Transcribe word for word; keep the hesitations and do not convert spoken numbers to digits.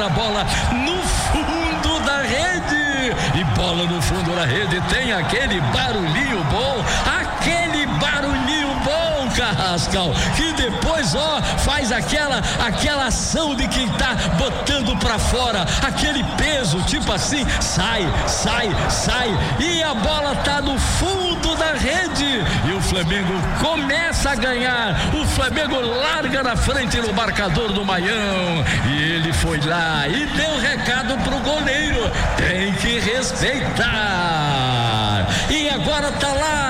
a bola no fundo da rede. E bola no fundo da rede tem aquele barulhinho bom, aquele barulhinho bom, Carrascal, que depois, ó, faz aquela, aquela ação de quem tá botando pra fora, aquele peso, tipo assim, sai, sai, sai, e a bola tá no fundo da rede, e o Flamengo começa a ganhar, o Flamengo larga na frente no marcador do Maião, e ele foi lá e deu recado pro goleiro, tem que respeitar, e agora tá lá